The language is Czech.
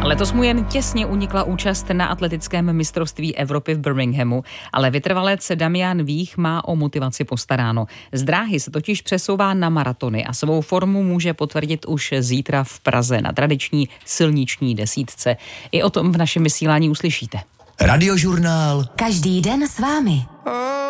Letos mu jen těsně unikla účast na atletickém mistrovství Evropy v Birminghamu, ale vytrvalec Damian Vích má o motivaci postaráno. Z dráhy se totiž přesouvá na maratony a svou formu může potvrdit už zítra v Praze na tradiční silniční desítce. I o tom v našem vysílání uslyšíte. Radiožurnál. Každý den s vámi.